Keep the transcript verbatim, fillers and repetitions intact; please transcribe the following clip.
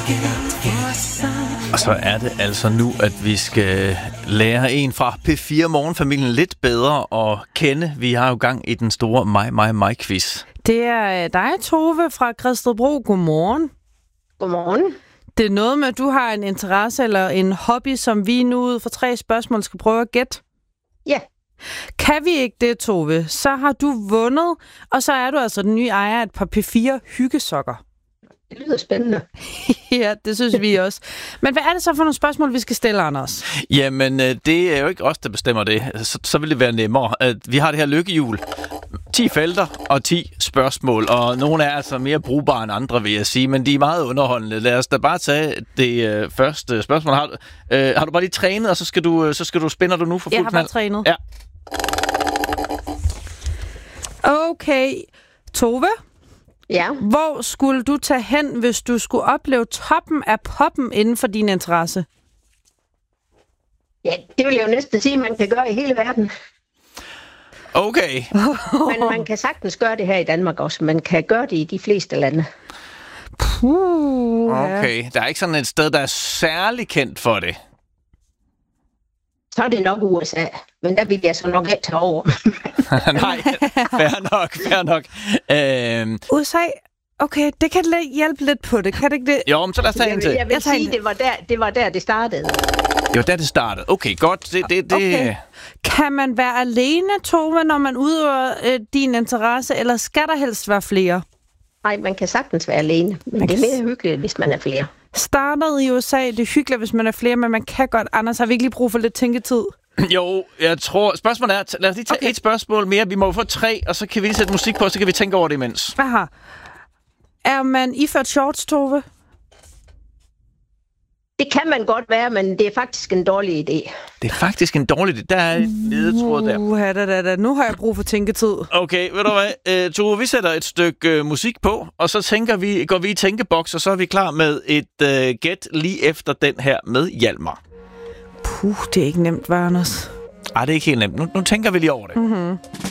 Og så er det altså nu, at vi skal lære en fra P fire Morgenfamilien lidt bedre at kende. Vi har jo gang i den store mig, mig, mig quiz. Det er dig, Tove fra Gredstedbro. Godmorgen. Godmorgen. Det er noget med, at du har en interesse eller en hobby, som vi nu ud for tre spørgsmål skal prøve at gætte. Ja. Kan vi ikke det, Tove, så har du vundet, og så er du altså den nye ejer af et par P fire hyggesokker. Det lyder spændende. Ja, det synes vi også. Men hvad er det så for nogle spørgsmål, vi skal stille, Anders? Jamen, det er jo ikke os, der bestemmer det. Så, så vil det være nemmere. Vi har det her lykkehjul. ti felter og ti spørgsmål, og nogle er altså mere brugbare end andre, vil jeg sige, men de er meget underholdende. Lad os da bare tage det øh, første spørgsmål. Har, øh, har du bare lige trænet, og så skal du, så skal du spænder du nu for fuld Jeg har bare trænet. Ja. Okay. Tove? Ja. Hvor skulle du tage hen, hvis du skulle opleve toppen af poppen inden for din interesse? Ja, det vil jeg jo næsten sige, man kan gøre i hele verden. Okay. Men man kan sagtens gøre det her i Danmark også. Man kan gøre det i de fleste lande. Puh, okay. Der er ikke sådan et sted, der er særlig kendt for det. Så er det nok U S A. Men der vil jeg så nok ikke tage over. Nej, fair nok, fair nok. Øhm, U S A? Okay, det kan hjælpe lidt på det. Kan det ikke det? Jo, men så lad os tage jeg en vil, til. jeg vil Jeg tager sige, en. det var, der, det var der, det startede. Det var da det startede. Okay, godt. Det, det, det... Okay. Kan man være alene, Tove, når man udøver øh, din interesse, eller skal der helst være flere? Nej, man kan sagtens være alene. Men det er mere hyggeligt, hvis man er flere. Startede i U S A, det er hyggeligt, hvis man er flere, men man kan godt. Anders, har vi ikke lige brug for lidt tænketid? Jo, jeg tror... Spørgsmålet er... Lad os lige tage okay. et spørgsmål mere. Vi må jo få tre, og så kan vi lige sætte musik på, så kan vi tænke over det imens. Aha. Er man iført shorts, Tove? Det kan man godt være, men det er faktisk en dårlig idé. Det er faktisk en dårlig idé. Der er et ledetråd der. Uh, da, da, da. Nu har jeg brug for tænketid. Okay, ved du hvad? Uh, Tove, vi sætter et stykke uh, musik på, og så tænker vi, går vi i tænkeboks, og så er vi klar med et uh, gæt lige efter den her med Hjalmar. Puh, det er ikke nemt, Anders. Ej, det er ikke helt nemt. Nu, nu tænker vi lige over det. Mm-hmm.